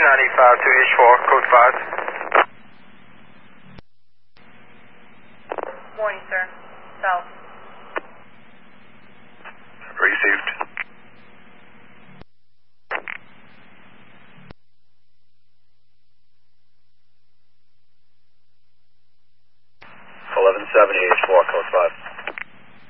95 to H4, code 5. Morning, sir. South. Received. H4, code 5.